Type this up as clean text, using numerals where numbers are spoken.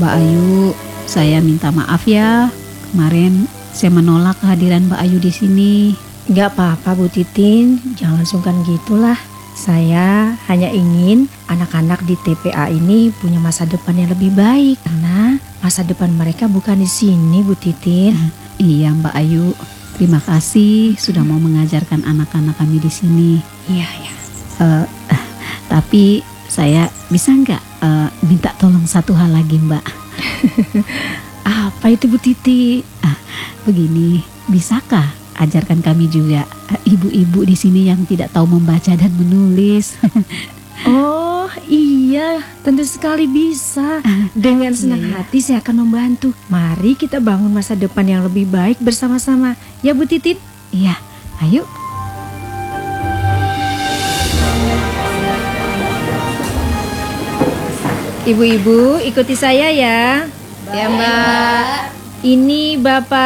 Mbak Ayu, saya minta maaf ya. Kemarin saya menolak kehadiran Mbak Ayu di sini. Gak apa-apa Bu Titin, jangan sungkan gitulah. Saya hanya ingin anak-anak di TPA ini punya masa depan yang lebih baik. Karena masa depan mereka bukan di sini Bu Titin. Iya Mbak Ayu, terima kasih sudah mau mengajarkan anak-anak kami di sini. Iya ya. Tapi saya bisa nggak minta tolong satu hal lagi Mbak? Apa itu Bu Titi? Begini, bisakah ajarkan kami juga ibu-ibu di sini yang tidak tahu membaca dan menulis? Oh iya, tentu sekali bisa. Dengan senang hati saya akan membantu. Mari kita bangun masa depan yang lebih baik bersama-sama. Ya Bu Titin? Iya, ayo. Ibu-ibu ikuti saya ya. Ya Mbak. Ini Bapak